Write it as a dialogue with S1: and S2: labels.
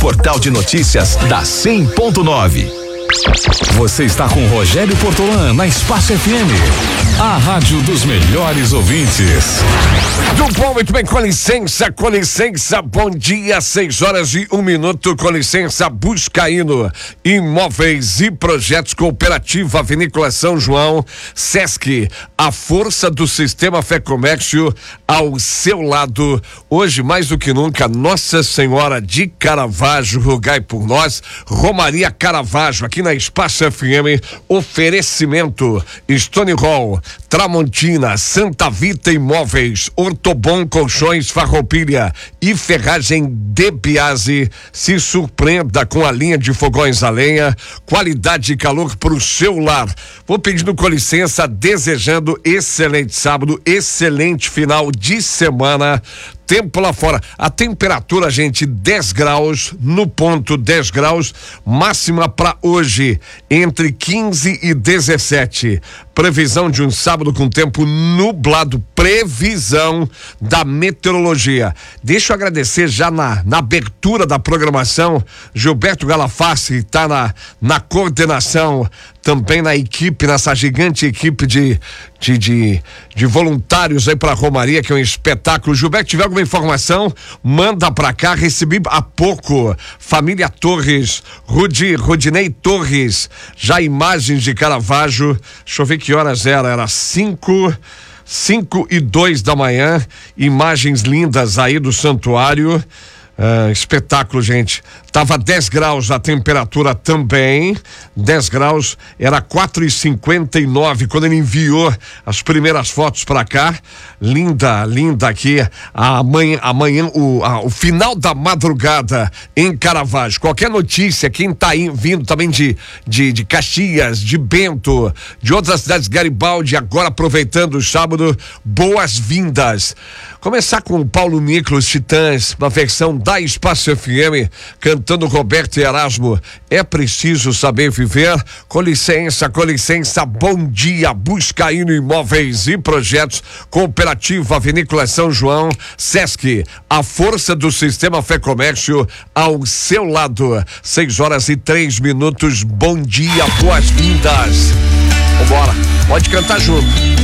S1: portal de notícias da 100.9. Você está com Rogério Portolã na Espaço FM, a rádio dos melhores ouvintes.
S2: Tudo bom, muito bem, com licença, bom dia, 6h01, com licença, Buscaíno, Imóveis e Projetos, Cooperativa Vinícola São João, Sesc, a força do sistema Fé Comércio ao seu lado. Hoje, mais do que nunca, Nossa Senhora de Caravaggio, rogai por nós. Romaria Caravaggio, aqui na Espaço FM, oferecimento Stone Hall, Tramontina, Santa Vita Imóveis, Ortobon Colchões Farroupilha e Ferragem de Biase. Se surpreenda com a linha de fogões a lenha, qualidade e calor para o seu lar. Vou pedindo com licença, desejando excelente sábado, excelente final de semana. Tempo lá fora, a temperatura, gente, 10 graus, no ponto 10 graus, máxima para hoje, entre 15 e 17. Previsão de um sábado com tempo nublado, previsão da meteorologia. Deixa eu agradecer já na abertura da programação, Gilberto Galafassi está na coordenação, também na equipe, nessa gigante equipe de voluntários aí para a Romaria, que é um espetáculo. Gilberto, tiver alguma informação, manda para cá. Recebi há pouco, família Torres, Rudinei Torres, já imagens de Caravaggio. Deixa eu ver que horas era 5:02 da manhã, imagens lindas aí do santuário. Espetáculo, gente. Tava 10 graus a temperatura também, 10 graus, era 4:59 quando ele enviou as primeiras fotos para cá. Linda aqui, amanhã, o final da madrugada em Caravaggio. Qualquer notícia, quem tá vindo também de Caxias, de Bento, de outras cidades, Garibaldi, agora aproveitando o sábado, boas-vindas. Começar com o Paulo Miklos, Titãs, na versão da Espaço FM, cantando Roberto e Erasmo, é preciso saber viver. Com licença, bom dia, Buscaíno Imóveis e Projetos, Cooperativa Vinícola São João, Sesc, a força do sistema Fé Comércio ao seu lado. 6h03, bom dia, boas-vindas. Vambora, pode cantar junto.